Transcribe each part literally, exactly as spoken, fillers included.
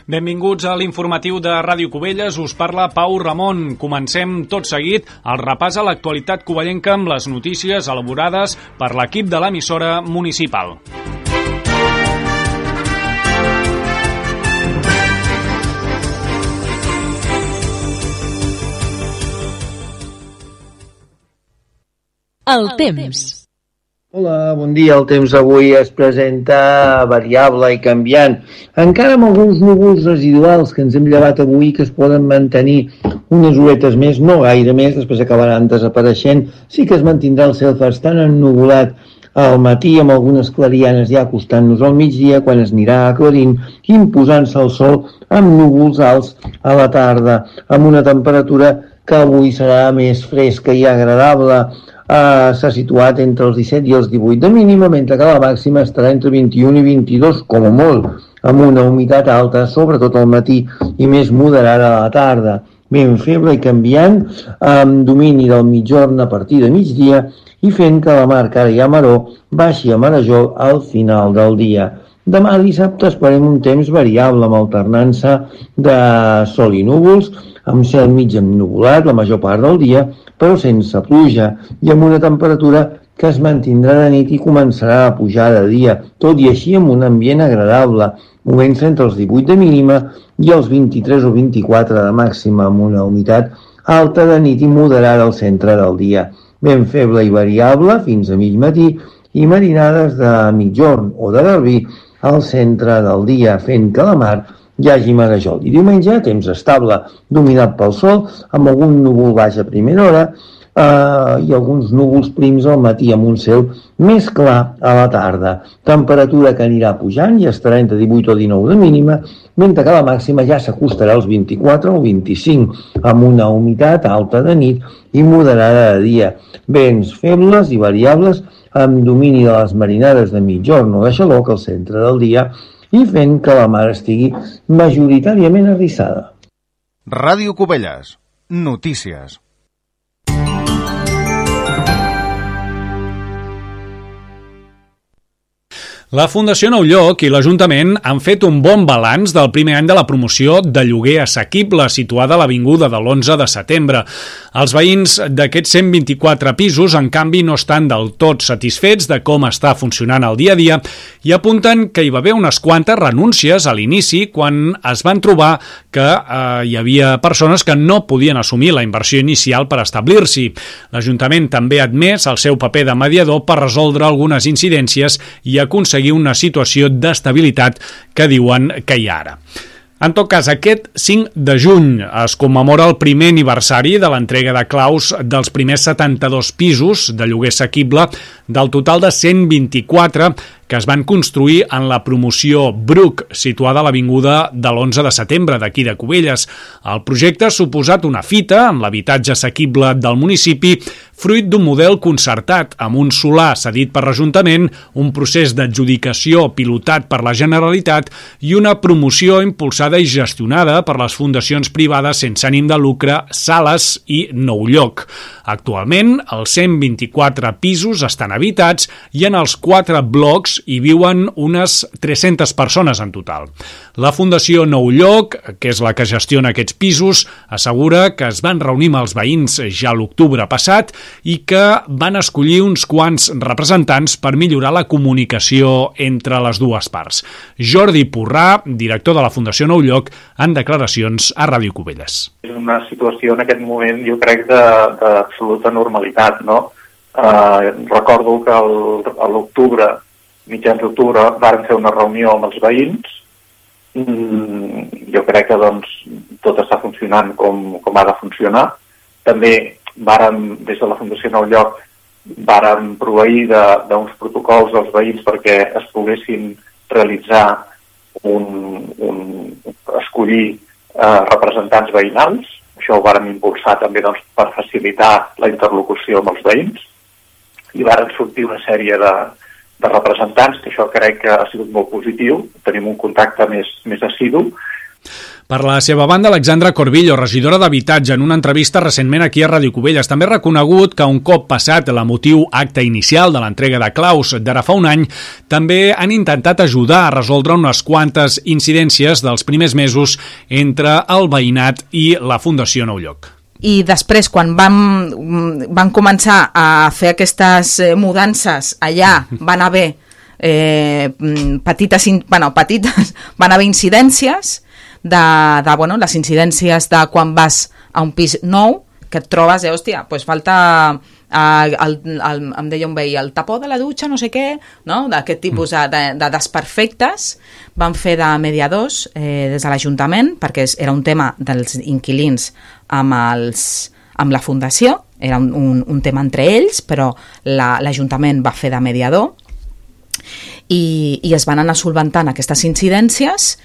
Benvinguts a l'informatiu de Ràdio Cubelles, us parla Pau Ramon. Comencem tot seguit el repàs a l'actualitat covellenca amb les notícies elaborades per l'equip de l'emissora municipal. El temps. Hola, bon dia. El temps avui es presenta variable i canviant. Encara amb alguns núvols residuals que ens hem llevat avui que es poden mantenir unes horetes més, no gaire més, després acabaran desapareixent. Sí que es mantindrà el cel bastant ennuvolat al matí amb algunes clarianes ja acostant-nos al migdia quan es anirà aclarint i imposant-se el sol amb núvols alts a la tarda, amb una temperatura que avui serà més fresca i agradable. Uh, s'ha situat entre els disset i els divuit de mínima, mentre que la màxima estarà entre vint-i-un i vint-i-dos, com a molt, amb una humitat alta, sobretot al matí, i més moderada a la tarda. Ben feble i canviant, amb domini del mitjorn a partir de migdia, i fent que la mar Cara i Amaró baixi a Marajol al final del dia. Demà dissabte esperem un temps variable amb alternança de sol i núvols, amb cel mig ennuvolat la major part del dia, però sense pluja i amb una temperatura que es mantindrà de nit i començarà a pujar de dia, tot i així amb un ambient agradable, movent-se entre els divuit de mínima i els vint-i-tres o vint-i-quatre de màxima, amb una humitat alta de nit i moderada al centre del dia. Ben feble i variable fins a mig matí i marinades de mitjorn o de garbí al centre del dia, fent que la mar hi hagi marejol. I diumenge, temps estable, dominat pel sol, amb algun núvol baix a primera hora eh, i alguns núvols prims al matí amb un cel més clar a la tarda. Temperatura que anirà pujant i estarà entre divuit o dinou de mínima, mentre que la màxima ja s'acostarà als vint-i-quatre o vint-i-cinc, amb una humitat alta de nit i moderada de dia. Vents febles i variables amb domini de les marinades de mitjorn o de xaloc al centre del dia, i fent que la mar estigui majoritàriament arrissada. Ràdio Cubelles. Notícies. La Fundació Nou Lloc i l'Ajuntament han fet un bon balanç del primer any de la promoció de lloguer assequible situada a l'Avinguda de l'onze de setembre. Els veïns d'aquests cent vint-i-quatre pisos, en canvi, no estan del tot satisfets de com està funcionant el dia a dia i apunten que hi va haver unes quantes renúncies a l'inici quan es van trobar que eh, hi havia persones que no podien assumir la inversió inicial per establir-s'hi. L'Ajuntament també ha admès el seu paper de mediador per resoldre algunes incidències i aconseguir una situació d'estabilitat que diuen que hi ha ara. En tot cas, aquest cinc de juny es commemora el primer aniversari de l'entrega de claus dels primers setanta-dos pisos de lloguer assequible del total de cent vint-i-quatre que es van construir en la promoció Bruc, situada a l'Avinguda de l'onze de setembre d'aquí de Cubelles. El projecte ha suposat una fita en l'habitatge assequible del municipi, fruit d'un model concertat amb un solar cedit per l'Ajuntament, un procés d'adjudicació pilotat per la Generalitat i una promoció impulsada i gestionada per les fundacions privades sense ànim de lucre Sales i Nou Lloc. Actualment, els cent vint-i-quatre pisos estan habitats i en els quatre blocs hi viuen unes tres-centes persones en total. La Fundació Nou Lloc, que és la que gestiona aquests pisos, assegura que es van reunir amb els veïns ja a l'octubre passat i que van escollir uns quants representants per millorar la comunicació entre les dues parts. Jordi Porrà, director de la Fundació Nou Lloc, en declaracions a Ràdio Cubelles. És una situació en aquest moment, jo crec, d'absoluta normalitat, no? Eh, recordo que el, a l'octubre, mitjans d'octubre, vàrem fer una reunió amb els veïns. Mm, jo crec que doncs, tot està funcionant com, com ha de funcionar. També vàrem, des de la Fundació Nou Lloc, vàrem proveir d'uns protocols als veïns perquè es poguessin realitzar un, un escollir eh, representants veïnals. Això ho vàrem impulsar també doncs, per facilitar la interlocució amb els veïns. I varen sortir una sèrie de, de representants, que això crec que ha sigut molt positiu. Tenim un contacte més, més assidu. Per la seva banda, Alexandra Corbillo, regidora d'Habitatge, en una entrevista recentment aquí a Ràdio Cubelles, també ha reconegut que un cop passat l'emotiu acte inicial de l'entrega de claus d'ara fa un any, també han intentat ajudar a resoldre unes quantes incidències dels primers mesos entre el veïnat i la Fundació Nou Lloc. I després, quan vam, van començar a fer aquestes mudances allà, van haver eh, petites, bueno, petites, van haver incidències de, de bueno, les incidències de quan vas a un pis nou, que et trobes, eh, hòstia, pues falta, eh, el, el, em deia un veí, el tapó de la dutxa, no sé què, no? D'aquest tipus de, de desperfectes. Van fer de mediadors eh, des de l'Ajuntament, perquè era un tema dels inquilins amb, els, amb la Fundació, era un, un, un tema entre ells, però l'Ajuntament la, va fer de mediador i, i es van anar solventant aquestes incidències.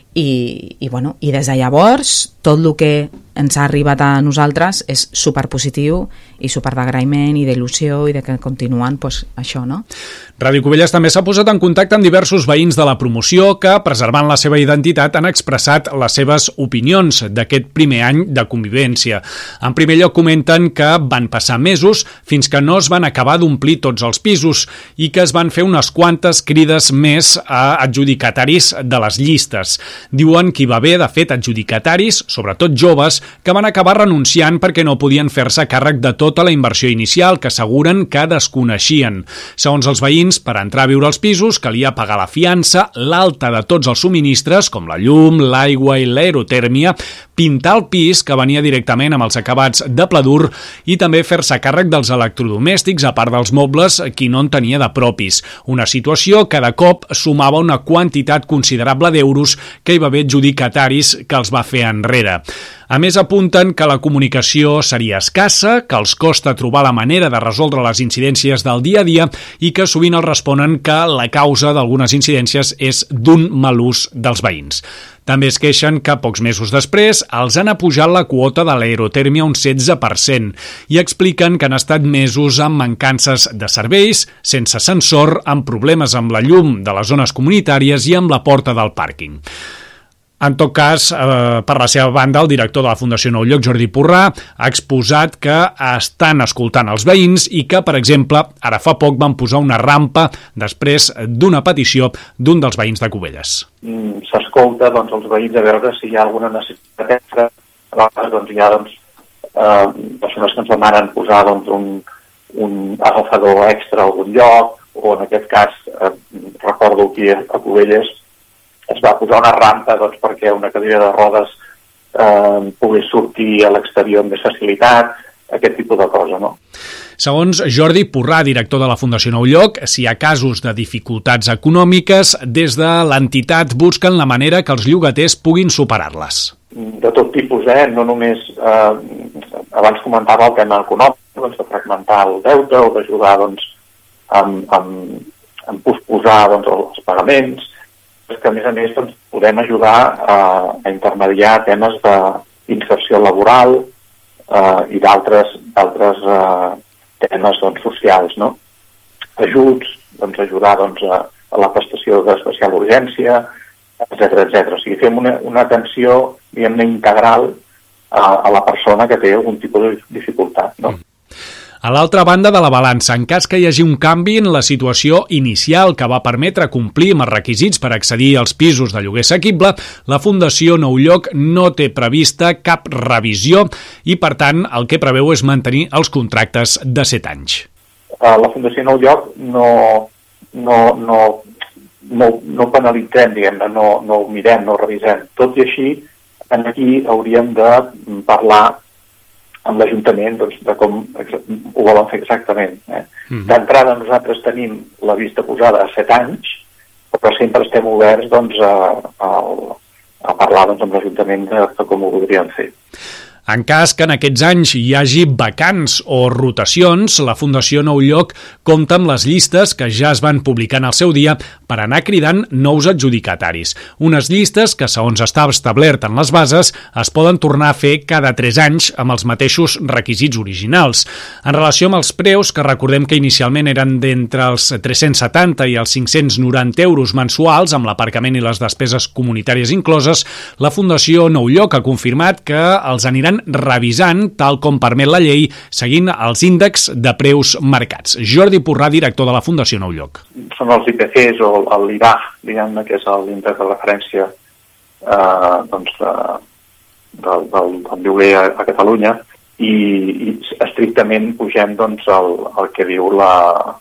I, i, bueno, i des de llavors tot el que ens ha arribat a nosaltres és superpositiu i superd'agraïment i d'il·lusió i de que continuen pues, això, no? Ràdio Cubelles també s'ha posat en contacte amb diversos veïns de la promoció que, preservant la seva identitat, han expressat les seves opinions d'aquest primer any de convivència. En primer lloc comenten que van passar mesos fins que no es van acabar d'omplir tots els pisos i que es van fer unes quantes crides més a adjudicataris de les llistes. Diuen que hi va haver, de fet, adjudicataris, sobretot joves, que van acabar renunciant perquè no podien fer-se càrrec de tota la inversió inicial, que asseguren que desconeixien. Segons els veïns, per entrar a viure als pisos calia pagar la fiança, l'alta de tots els subministres, com la llum, l'aigua i l'aerotèrmia, pintar el pis, que venia directament amb els acabats de pladur, i també fer-se càrrec dels electrodomèstics, a part dels mobles, qui no en tenia de propis. Una situació que de cop sumava una quantitat considerable d'euros que hi va haver adjudicataris que els va fer enrere. A més, apunten que la comunicació seria escassa, que els costa trobar la manera de resoldre les incidències del dia a dia i que sovint els responen que la causa d'algunes incidències és d'un mal ús dels veïns. També es queixen que pocs mesos després els han apujat la quota de l'aerotèrmia un setze per cent i expliquen que han estat mesos amb mancances de serveis, sense ascensor, amb problemes amb la llum de les zones comunitàries i amb la porta del pàrquing. En tot cas, eh, per la seva banda, el director de la Fundació Nou Lloc, Jordi Porrà, ha exposat que estan escoltant els veïns i que, per exemple, ara fa poc van posar una rampa després d'una petició d'un dels veïns de Cubelles. S'escolta doncs, els veïns a veure si hi ha alguna necessitat extra. A vegades doncs, hi ha doncs, eh, persones que ens demanen posar doncs, un, un agafador extra a algun lloc, o en aquest cas, eh, recordo aquí a Cubelles, es va posar una rampa doncs, perquè una cadira de rodes eh, pogués sortir a l'exterior amb més facilitat, aquest tipus de cosa, no? Segons Jordi Porrà, director de la Fundació Nou Lloc, si hi ha casos de dificultats econòmiques, des de l'entitat busquen la manera que els llogaters puguin superar-les. De tot tipus, eh? No només, eh, abans comentava el tema econòmic, doncs, de fragmentar el deute o d'ajudar doncs, amb, amb, amb posposar doncs, els pagaments, és que a més a més doncs, podem ajudar a, a intermediar temes d'inserció laboral eh, i d'altres eh, temes doncs, socials, no? Ajuts, doncs, ajudar doncs, a, a la prestació d'especial urgència, etcètera, etcètera. O sigui, fem una, una atenció, diguem-ne, integral a, a la persona que té algun tipus de dificultat, no? A l'altra banda de la balança, en cas que hi hagi un canvi en la situació inicial que va permetre complir amb els requisits per accedir als pisos de lloguer assequible, la Fundació Nou Lloc no té prevista cap revisió i, per tant, el que preveu és mantenir els contractes de set anys. La Fundació Nou Lloc no, no, no, no, no penalitzem, diguem-ne, no, no ho mirem, no ho revisem. Tot i així, aquí hauríem de parlar amb l'Ajuntament doncs, de com ho volen fer exactament. Eh? Mm-hmm. D'entrada nosaltres tenim la vista posada a set anys, però sempre estem oberts doncs, a, a, a parlar doncs, amb l'Ajuntament de, de com ho voldrien fer. En cas que en aquests anys hi hagi vacants o rotacions, la Fundació Nou Lloc compta amb les llistes que ja es van publicar en el seu dia per anar cridant nous adjudicataris. Unes llistes que, segons està establert en les bases, es poden tornar a fer cada tres anys amb els mateixos requisits originals. En relació amb els preus, que recordem que inicialment eren d'entre els tres-cents setanta i els cinc-cents noranta euros mensuals, amb l'aparcament i les despeses comunitàries incloses, la Fundació Nou Lloc ha confirmat que els aniran revisant, tal com permet la llei, seguint els índexs de preus marcats. Jordi Porrà, director de la Fundació Nou Lloc. Són els I P Cs o l'I B A, diguem-ne, que és l'índex de referència eh, doncs, eh, del, del, del lloguer a, a Catalunya, i, i estrictament pugem doncs, el, el que diu la,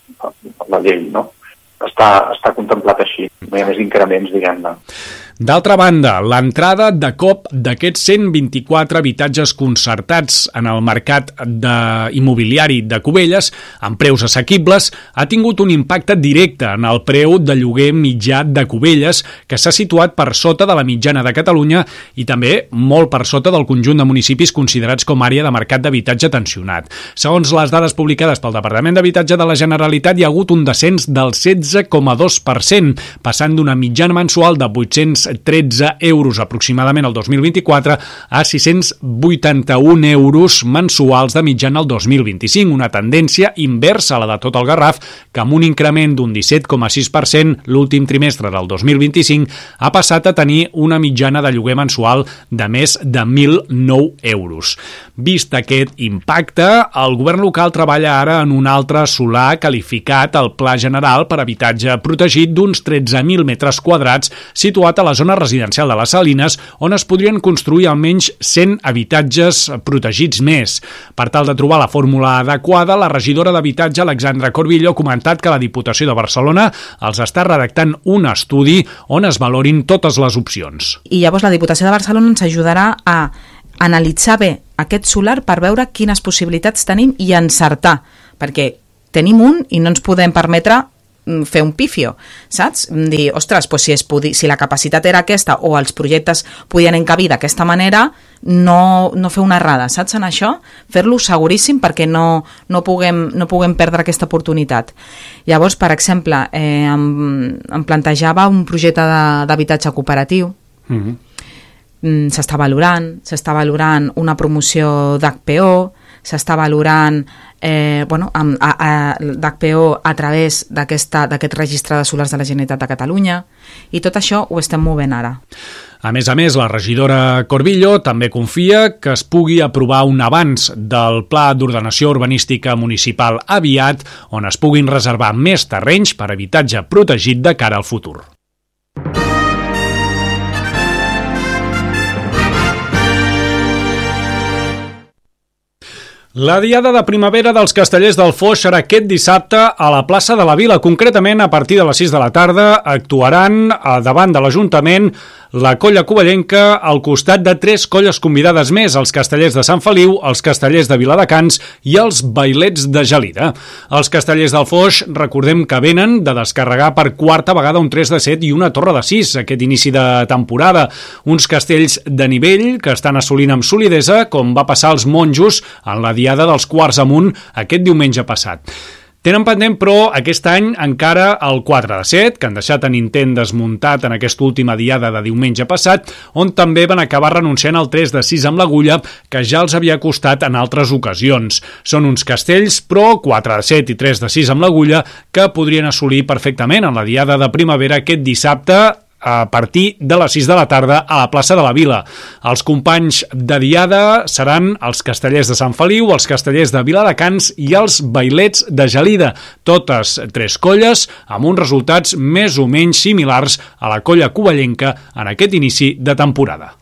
la llei, no? Està, està contemplat així, no hi ha més increments, diguem-ne. D'altra banda, l'entrada de cop d'aquests cent vint-i-quatre habitatges concertats en el mercat de immobiliari de Cubelles, amb preus assequibles, ha tingut un impacte directe en el preu de lloguer mitjà de Cubelles, que s'ha situat per sota de la mitjana de Catalunya i també molt per sota del conjunt de municipis considerats com a àrea de mercat d'habitatge tensionat. Segons les dades publicades pel Departament d'Habitatge de la Generalitat, hi ha hagut un descens del setze coma dos per cent, passant d'una mitjana mensual de vuit-cents tretze euros aproximadament el dos mil vint-i-quatre a sis-cents vuitanta-un euros mensuals de mitjana el dos mil vint-i-cinc, una tendència inversa a la de tot el Garraf, que amb un increment d'un disset coma sis per cent l'últim trimestre del dos mil vint-i-cinc ha passat a tenir una mitjana de lloguer mensual de més de mil nou euros. Vist aquest impacte, el govern local treballa ara en un altre solar qualificat al Pla General per habitatge protegit d'uns tretze mil metres quadrats situat a la zona residencial de les Salines, on es podrien construir almenys cent habitatges protegits més. Per tal de trobar la fórmula adequada, la regidora d'Habitatge, Alexandra Corbillo, ha comentat que la Diputació de Barcelona els està redactant un estudi on es valorin totes les opcions. I llavors la Diputació de Barcelona ens ajudarà a analitzar bé aquest solar per veure quines possibilitats tenim i encertar, perquè tenim un i no ens podem permetre fer un pifio, saps? Dir, ostres, doncs si, es podi, si la capacitat era aquesta o els projectes podien encabir d'aquesta manera, no, no fer una errada, saps? En això, fer-lo seguríssim perquè no, no, puguem, no puguem perdre aquesta oportunitat. Llavors, per exemple, eh, em, em plantejava un projecte d'habitatge cooperatiu. Mm-hmm. S'està valorant, s'està valorant una promoció d'H P O, s'està valorant eh, bueno, d'H P O a través d'aquest registre de solars de la Generalitat de Catalunya, i tot això ho estem movent ara. A més a més, la regidora Corbillo també confia que es pugui aprovar un avanç del Pla d'Ordenació Urbanística Municipal aviat, on es puguin reservar més terrenys per habitatge protegit de cara al futur. La Diada de Primavera dels Castellers del Foix serà aquest dissabte a la plaça de la Vila. Concretament, a partir de les sis de la tarda, actuaran davant de l'Ajuntament la colla covellenca al costat de tres colles convidades més, els Castellers de Sant Feliu, els Castellers de Viladecans i els Bailets de Gelida. Els Castellers del Foix, recordem que venen de descarregar per quarta vegada un tres de set i una torre de sis aquest inici de temporada. Uns castells de nivell que estan assolint amb solidesa, com va passar als monjos en la Diada dels Quarts Amunt aquest diumenge passat. Tenen pendent, però, aquest any encara el quatre de set, que han deixat en intent desmuntat en aquesta última diada de diumenge passat, on també van acabar renunciant al tres de sis amb l'agulla, que ja els havia costat en altres ocasions. Són uns castells, però, quatre de set i tres de sis amb l'agulla, que podrien assolir perfectament en la Diada de Primavera aquest dissabte, a partir de les sis de la tarda a la plaça de la Vila. Els companys de Diada seran els Castellers de Sant Feliu, els Castellers de Viladecans i els Bailets de Gelida. Totes tres colles amb uns resultats més o menys similars a la colla covellenca en aquest inici de temporada.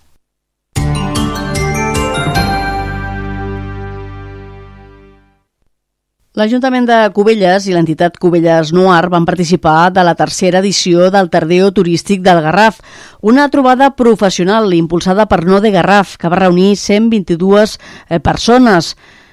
L'Ajuntament de Cubelles i l'entitat Cubelles Noir van participar de la tercera edició del Tardeo Turístic del Garraf, una trobada professional impulsada per Node Garraf, que va reunir cent vint-i-dues persones.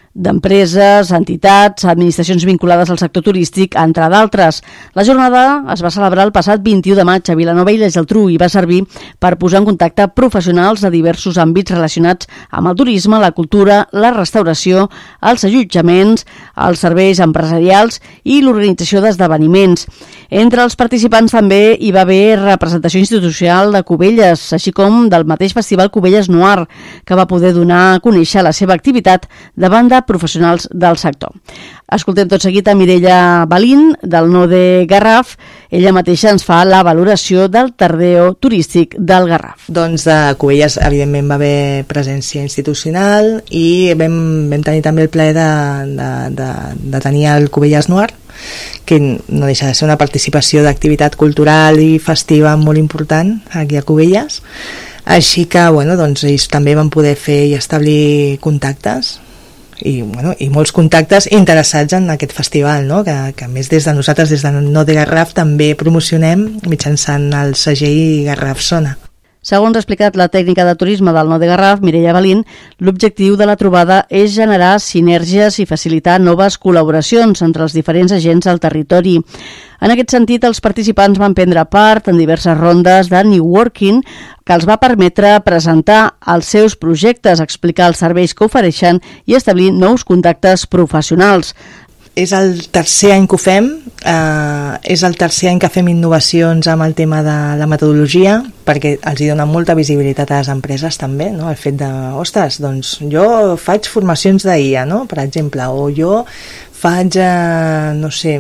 d'empreses, entitats, administracions vinculades al sector turístic, entre d'altres. La jornada es va celebrar el passat vint-i-u de maig a Vilanova i la Geltrú i va servir per posar en contacte professionals de diversos àmbits relacionats amb el turisme, la cultura, la restauració, els allotjaments, els serveis empresarials i l'organització d'esdeveniments. Entre els participants també hi va haver representació institucional de Cubelles, així com del mateix festival Cubelles Noir, que va poder donar a conèixer la seva activitat davant de professionals del sector. Escoltem tot seguit a Mireia Balín, del Node Garraf. Ella mateixa ens fa la valoració del tardeo turístic del Garraf. Doncs de Cubelles, evidentment, va haver presència institucional i vam, vam tenir també el plaer de, de, de, de tenir el Cubelles Noir, que no deixa de ser una participació d'activitat cultural i festiva molt important aquí a Cubelles. Així que, bueno, doncs ells també van poder fer i establir contactes i, bueno, i molts contactes interessats en aquest festival, no? que, que a més des de nosaltres, des de Node Garraf, també promocionem mitjançant el segell Garraf Zona. Segons ha explicat la tècnica de turisme del Node Garraf, Mireia Balín, l'objectiu de la trobada és generar sinergies i facilitar noves col·laboracions entre els diferents agents al territori. En aquest sentit, els participants van prendre part en diverses rondes de networking que els va permetre presentar els seus projectes, explicar els serveis que ofereixen i establir nous contactes professionals. És el tercer any que ho fem, eh, és el tercer any que fem innovacions amb el tema de la metodologia, perquè els hi dona molta visibilitat a les empreses també, no? El fet de, ostres, doncs jo faig formacions d'I A, no? Per exemple, o jo faig, eh, no sé,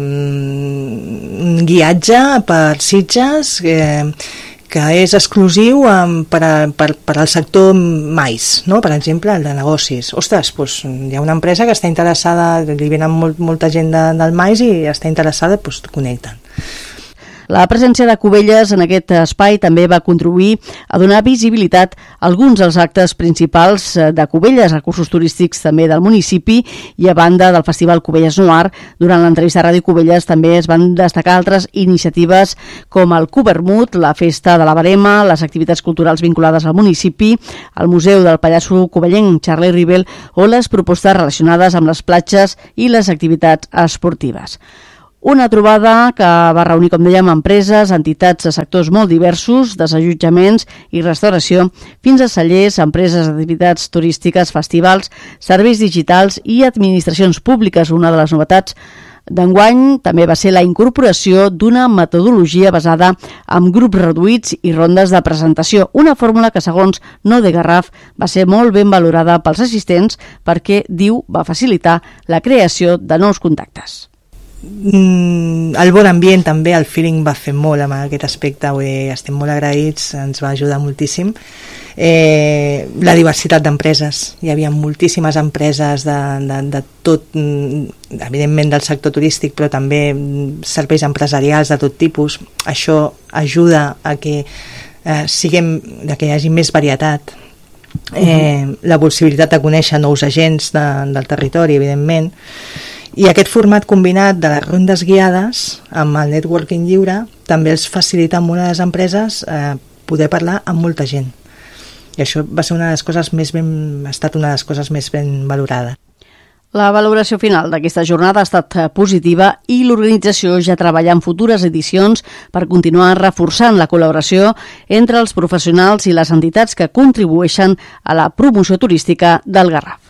un guiatge per Sitges, eh, que és exclusiu um, per, a, per, per al sector mais, no? Per exemple, el de negocis. Ostres, doncs, hi ha una empresa que està interessada, li venen molt, molta gent de, del mais i està interessada, doncs connecten. La presència de Cubelles en aquest espai també va contribuir a donar visibilitat a alguns dels actes principals de Cubelles, recursos turístics també del municipi, i a banda del Festival Cubelles Noir, durant l'entrevista a Ràdio Cubelles també es van destacar altres iniciatives com el Cubermut, la Festa de la Verema, les activitats culturals vinculades al municipi, el Museu del Pallasso Cubellenc Charlie Rivel o les propostes relacionades amb les platges i les activitats esportives. Una trobada que va reunir, com dèiem, empreses, entitats de sectors molt diversos, desallotjaments i restauració, fins a cellers, empreses d'activitats turístiques, festivals, serveis digitals i administracions públiques. Una de les novetats d'enguany també va ser la incorporació d'una metodologia basada en grups reduïts i rondes de presentació, una fórmula que, segons Node Garraf, va ser molt ben valorada pels assistents perquè, diu, va facilitar la creació de nous contactes. Mm, el bon ambient també, el feeling va fer molt amb aquest aspecte, eh, estem molt agraïts, ens va ajudar moltíssim. Eh, la diversitat d'empreses, hi havia moltíssimes empreses de, de, de tot, evidentment del sector turístic, però també serveis empresarials de tot tipus. Això ajuda a que eh, siguem, a que hi hagi més varietat, eh, la possibilitat de conèixer nous agents de, del territori, evidentment. I aquest format combinat de les rondes guiades amb el networking lliure també els facilita a una de les empreses eh, poder parlar amb molta gent. I això va ser una de les coses més ben, ha estat una de les coses més ben valorades. La valoració final d'aquesta jornada ha estat positiva i l'organització ja treballa en futures edicions per continuar reforçant la col·laboració entre els professionals i les entitats que contribueixen a la promoció turística del Garraf.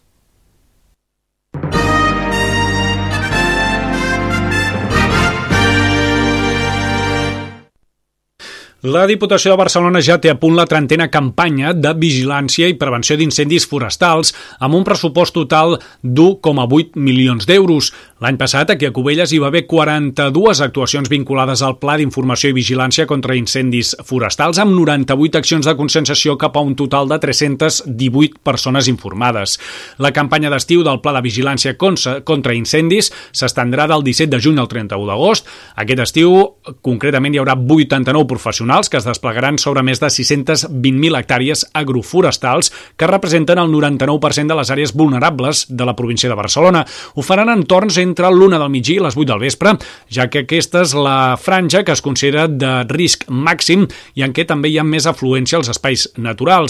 La Diputació de Barcelona ja té a punt la trentena campanya de vigilància i prevenció d'incendis forestals amb un pressupost total d'u coma vuit milions d'euros. L'any passat, aquí a Cubelles, hi va haver quaranta-dues actuacions vinculades al Pla d'Informació i Vigilància contra Incendis Forestals amb noranta-vuit accions de conscienciació cap a un total de tres-centes divuit persones informades. La campanya d'estiu del Pla de Vigilància contra Incendis s'estendrà del disset de juny al trenta-u d'agost. Aquest estiu, concretament, hi haurà vuitanta-nou professionals que es desplegaran sobre més de sis-centes vint mil hectàrees agroforestals que representen el noranta-nou per cent de les àrees vulnerables de la província de Barcelona. Ho faran en torns entre l'una del migdia i les vuit del vespre, ja que aquesta és la franja que es considera de risc màxim i en què també hi ha més afluència als espais naturals.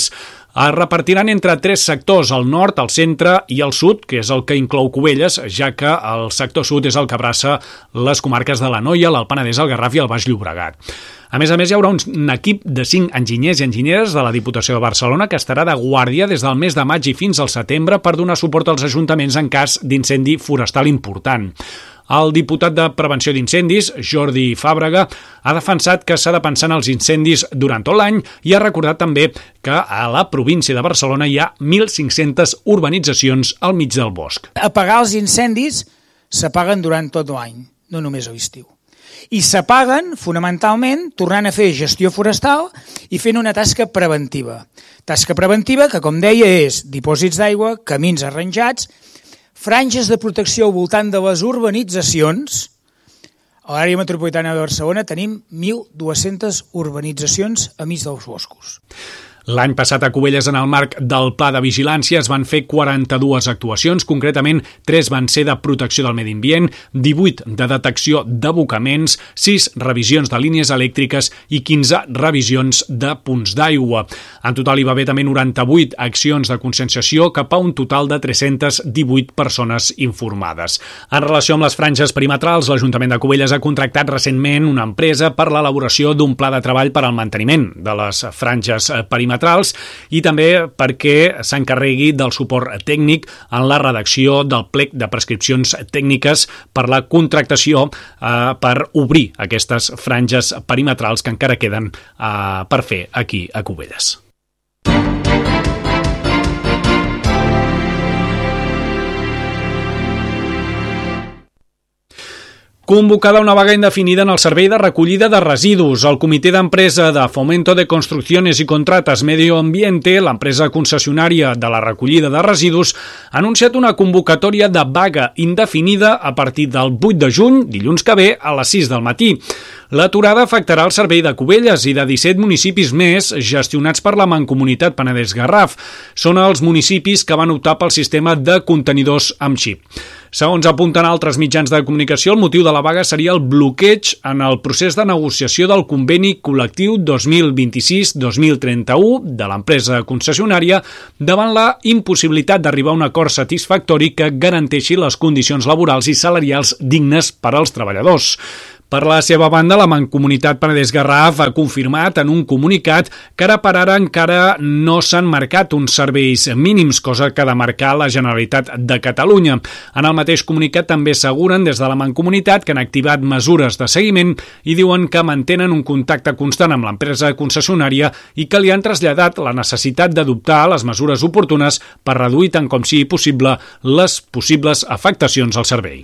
Es repartiran entre tres sectors, el nord, el centre i el sud, que és el que inclou Cubelles, ja que el sector sud és el que abraça les comarques de l'Anoia, l'Alt Penedès, el Garraf i el Baix Llobregat. A més a més, hi haurà un equip de cinc enginyers i enginyeres de la Diputació de Barcelona que estarà de guàrdia des del mes de maig i fins al setembre per donar suport als ajuntaments en cas d'incendi forestal important. El diputat de Prevenció d'Incendis, Jordi Fàbrega, ha defensat que s'ha de pensar en els incendis durant tot l'any i ha recordat també que a la província de Barcelona hi ha mil cinc-centes urbanitzacions al mig del bosc. Apagar els incendis s'apaguen durant tot l'any, no només a l'estiu. I s'apaguen, fonamentalment, tornant a fer gestió forestal i fent una tasca preventiva. Tasca preventiva que, com deia, és dipòsits d'aigua, camins arranjats, franges de protecció al voltant de les urbanitzacions. A l'àrea metropolitana de Barcelona tenim mil dues-centes urbanitzacions a mig dels boscos. L'any passat a Cubelles, en el marc del Pla de Vigilància, es van fer quaranta-dues actuacions, concretament tres van ser de protecció del medi ambient, divuit de detecció d'abocaments, sis revisions de línies elèctriques i quinze revisions de punts d'aigua. En total hi va haver també noranta-vuit accions de conscienciació cap a un total de tres-centes divuit persones informades. En relació amb les franges perimetrals, l'Ajuntament de Cubelles ha contractat recentment una empresa per l'elaboració d'un pla de treball per al manteniment de les franges perimetrals i també perquè s'encarregui del suport tècnic en la redacció del plec de prescripcions tècniques per la contractació eh, per obrir aquestes franges perimetrals que encara queden eh, per fer aquí a Cubelles. Convocada una vaga indefinida en el servei de recollida de residus. El comitè d'empresa de Fomento de Construcciones y Contratas Medio Ambiente, l'empresa concessionària de la recollida de residus, ha anunciat una convocatòria de vaga indefinida a partir del vuit de juny, dilluns que ve, a les sis del matí. L'aturada afectarà el servei de Cubelles i de disset municipis més gestionats per la Mancomunitat Penedès-Garraf. Són els municipis que van optar pel sistema de contenidors amb xip. Segons apunten altres mitjans de comunicació, el motiu de la vaga seria el bloqueig en el procés de negociació del conveni col·lectiu dos mil vint-i-sis dos mil trenta-u de l'empresa concessionària davant la impossibilitat d'arribar a un acord satisfactori que garanteixi les condicions laborals i salarials dignes per als treballadors. Per la seva banda, la Mancomunitat Penedès-Garraf ha confirmat en un comunicat que ara per ara encara no s'han marcat uns serveis mínims, cosa que ha de marcar la Generalitat de Catalunya. En el mateix comunicat també asseguren des de la Mancomunitat que han activat mesures de seguiment i diuen que mantenen un contacte constant amb l'empresa concessionària i que li han traslladat la necessitat d'adoptar les mesures oportunes per reduir tant com sigui possible les possibles afectacions al servei.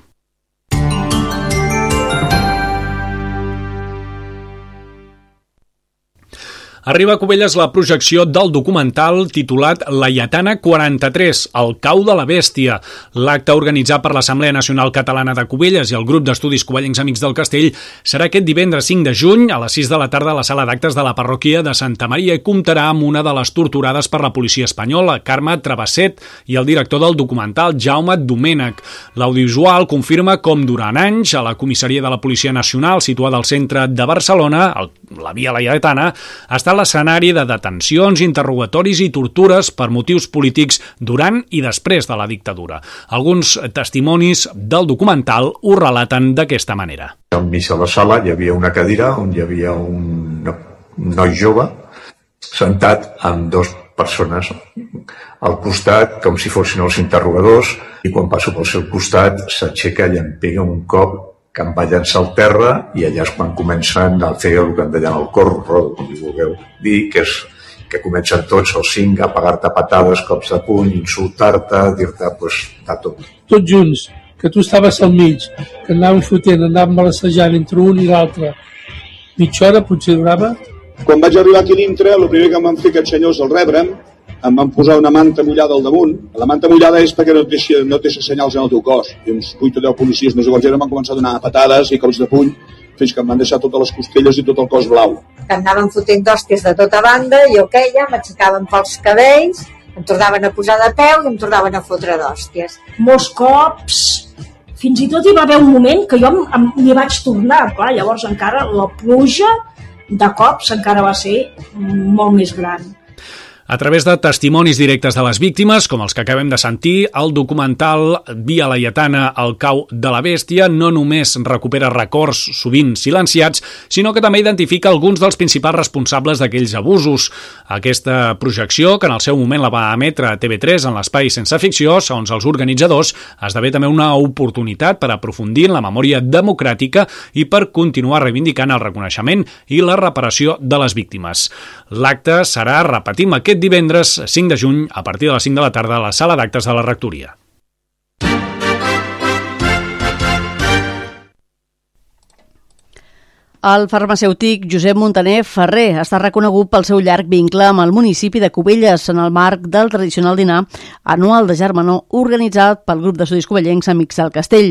Arriba a Cubelles la projecció del documental titulat La Lletana quaranta-tres, el cau de la bèstia. L'acte organitzat per l'Assemblea Nacional Catalana de Cubelles i el grup d'estudis covellencs Amics del Castell serà aquest divendres cinc de juny a les sis de la tarda a la sala d'actes de la parròquia de Santa Maria i comptarà amb una de les torturades per la policia espanyola, Carme Travesset, i el director del documental, Jaume Domènech. L'audiovisual confirma com durant anys a la comissaria de la Policia Nacional situada al centre de Barcelona, la Via La Lletana, ha estat l'escenari de detencions, interrogatoris i tortures per motius polítics durant i després de la dictadura. Alguns testimonis del documental ho relaten d'aquesta manera. Enmig de la sala hi havia una cadira on hi havia un noi jove sentat amb dues persones al costat, com si fossin els interrogadors, i quan passo pel seu costat s'aixeca i em pega un cop que em va llançar al terra i allà és quan comencen a fer el que en deien el corro, com li vulgueu dir, que és que comencen tots els cinc a pegar-te patades, cops de puny, insultar-te, dir-te pues, de tot. Tots junts, que tu estaves al mig, que anàvem fotent, anàvem balassejant entre un i l'altre, mitja hora potser durava. Quan vaig arribar aquí dintre, el primer que em van fer aquests senyors al rebre'm, em van posar una manta mullada al damunt. La manta mullada és perquè no et deixa, no et deixa senyals en el teu cos. I uns vuit o deu policies no sé quants eren, van començar a donar patades i cops de puny fins que em van deixar totes les costelles i tot el cos blau. Anaven fotent d'hòsties de tota banda, jo queia, m'aixecaven pels cabells, em tornaven a posar de peu i em tornaven a fotre d'hòsties. Molts cops, fins i tot hi va haver un moment que jo m'hi vaig tornar, clar, llavors encara la pluja de cops encara va ser molt més gran. A través de testimonis directes de les víctimes, com els que acabem de sentir, el documental Via Laietana, el cau de la bèstia, no només recupera records sovint silenciats, sinó que també identifica alguns dels principals responsables d'aquells abusos. Aquesta projecció, que en el seu moment la va emetre a T V tres en l'espai Sense Ficció, segons els organitzadors, esdevé també una oportunitat per aprofundir en la memòria democràtica i per continuar reivindicant el reconeixement i la reparació de les víctimes. L'acte serà, repetim, aquest divendres cinc de juny a partir de les cinc de la tarda a la sala d'actes de la Rectoria. El farmacèutic Josep Montaner Ferrer està reconegut pel seu llarg vincle amb el municipi de Cubelles en el marc del tradicional dinar anual de germanor organitzat pel grup d'estudis covellencs Amics del Castell.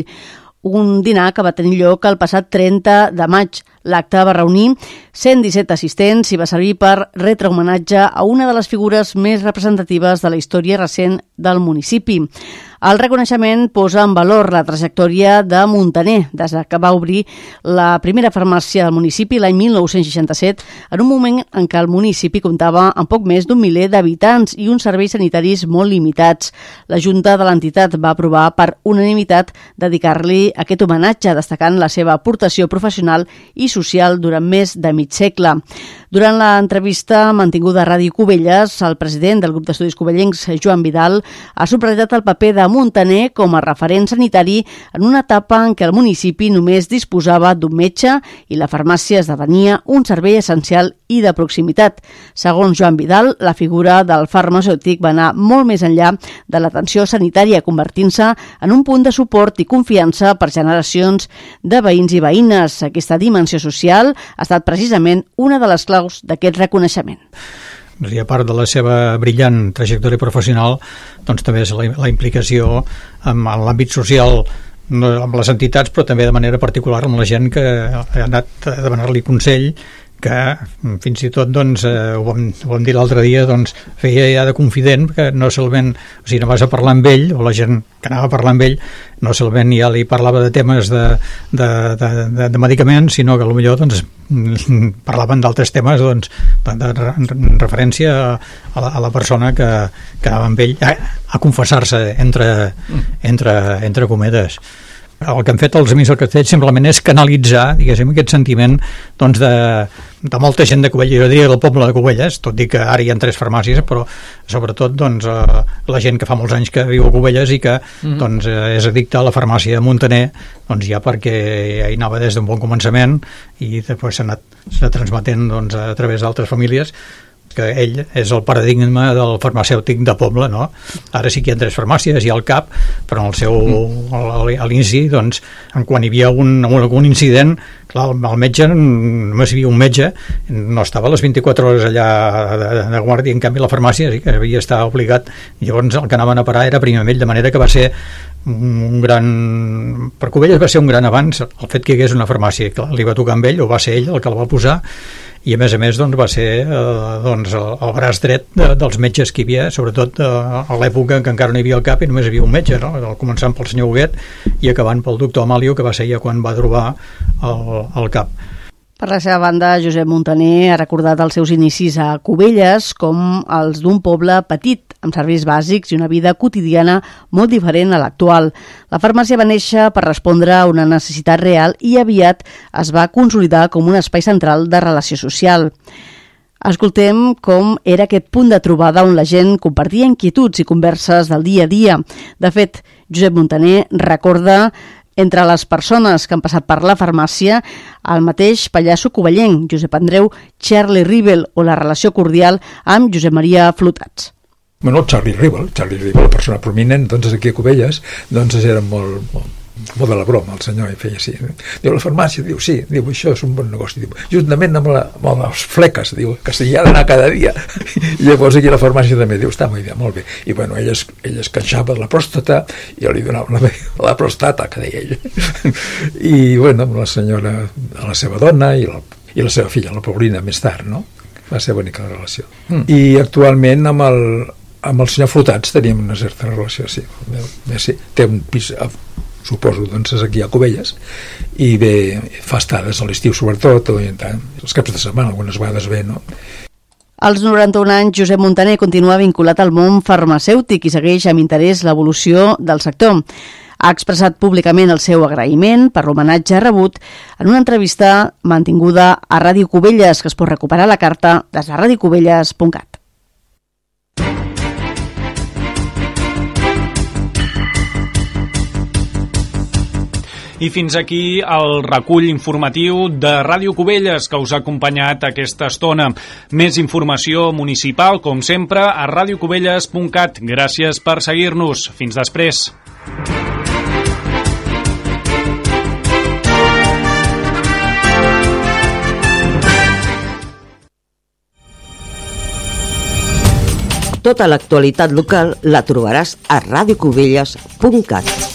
Un dinar que va tenir lloc el passat trenta de maig. L'acte va reunir cent disset assistents i va servir per retre homenatge a una de les figures més representatives de la història recent del municipi. El reconeixement posa en valor la trajectòria de Montaner, des que va obrir la primera farmàcia del municipi l'any mil nou-cents seixanta-set, en un moment en què el municipi comptava amb poc més d'un miler d'habitants i uns serveis sanitaris molt limitats. La Junta de l'entitat va aprovar per unanimitat dedicar-li aquest homenatge, destacant la seva aportació professional i social durant més de mig segle. Durant l'entrevista mantinguda a Ràdio Cubelles, el president del grup d'estudis covellencs, Joan Vidal, ha subratllat el paper de Montaner com a referent sanitari en una etapa en què el municipi només disposava d'un metge i la farmàcia esdevenia un servei essencial i de proximitat. Segons Joan Vidal, la figura del farmacèutic va anar molt més enllà de l'atenció sanitària, convertint-se en un punt de suport i confiança per generacions de veïns i veïnes. Aquesta dimensió social ha estat precisament una de les claus d'aquest reconeixement. I a part de la seva brillant trajectòria professional, doncs també és la, la implicació en, en l'àmbit social, no, amb les entitats, però també de manera particular amb la gent que ha anat a demanar-li consell, que fins i tot doncs, eh, ho, vam, ho vam dir l'altre dia, doncs, feia ja de confident, que no solament, o sigui, no vas a parlar amb ell, o la gent que anava a parlar amb ell no solament ja li parlava de temes de, de, de, de, de medicaments, sinó que potser doncs, parlaven d'altres temes doncs, de, de referència a la, a la persona que, que anava amb ell a, a confessar-se entre, entre, entre cometes. El que han fet els Amics del Castell simplement és canalitzar, diguéssim, aquest sentiment doncs, de, de molta gent de Cubelles, jo diria del poble de Cubelles, tot i que ara hi ha tres farmàcies, però sobretot doncs, eh, la gent que fa molts anys que viu a Cubelles i que mm-hmm. doncs, és addicta a la farmàcia de Montaner, doncs ja perquè ja hi anava des d'un bon començament i després s'ha anat, s'ha transmetent doncs, a través d'altres famílies, que ell és el paradigma del farmacèutic de poble, no? Ara sí que hi ha tres farmàcies, hi ha el C A P, però en el seu, a l'inici, doncs, quan hi havia un, algun incident, clar, el metge, només hi havia un metge, no estava a les vint-i-quatre hores allà de, de guàrdia, en canvi la farmàcia sí que havia estat obligat, llavors el que anaven a parar era primer ell, de manera que va ser un gran... Per Cubelles va ser un gran avanç el fet que hi hagués una farmàcia, clar, li va tocar amb ell, o va ser ell el que la va posar, i a més a més doncs, va ser eh, doncs, el, el braç dret de, dels metges que hi havia, sobretot eh, a l'època en què encara no hi havia el C A P i només hi havia un metge, no? Començant pel senyor Huguet i acabant pel doctor Amalio, que va ser ja quan va trobar el, el C A P. Per la seva banda, Josep Montaner ha recordat els seus inicis a Cubelles com els d'un poble petit, amb serveis bàsics i una vida quotidiana molt diferent a l'actual. La farmàcia va néixer per respondre a una necessitat real i aviat es va consolidar com un espai central de relació social. Escoltem com era aquest punt de trobada on la gent compartia inquietuds i converses del dia a dia. De fet, Josep Montaner recorda entre les persones que han passat per la farmàcia el mateix pallasso covellenc, Josep Andreu Charlie Rivel, o la relació cordial amb Josep Maria Flotats. Bueno, Charlie Rivel, Charlie Rivel, la persona prominent, doncs aquí a Cubelles, doncs era molt, molt, molt de la broma, el senyor, i feia així. Diu, la farmàcia, diu, sí, diu, això és un bon negoci, diu, juntament amb, la, amb les fleques, diu, que s'hi ha d'anar cada dia. I llavors aquí la farmàcia també diu, està molt bé, molt bé. I bueno, ell es, ell es queixava de la pròstata, i jo li donava la, la prostata, que deia ell. I bueno, la senyora, la seva dona, i la, i la seva filla, la Paulina, més tard, no? Va ser bonica la relació. Mm. I actualment amb el, amb el senyor Flotats teníem una certa relació, sí. sí. Té un pis, suposo, doncs és aquí a Cubelles, i bé, fa estades a l'estiu sobretot, o tant, els caps de setmana algunes vegades bé, no? Als noranta-un anys, Josep Montaner continua vinculat al món farmacèutic i segueix amb interès l'evolució del sector. Ha expressat públicament el seu agraïment per l'homenatge rebut en una entrevista mantinguda a Ràdio Cubelles, que es pot recuperar a la carta des de radio cubelles punt cat. I fins aquí el recull informatiu de Ràdio Cubelles que us ha acompanyat aquesta estona. Més informació municipal, com sempre, a radio cubelles punt cat. Gràcies per seguir-nos. Fins després. Tota l'actualitat local la trobaràs a radio cubelles punt cat.